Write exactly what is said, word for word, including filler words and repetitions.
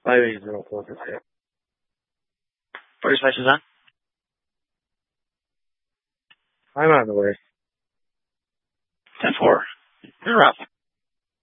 five eight zero four six eight. First license on? I'm on the way. ten four. You're up.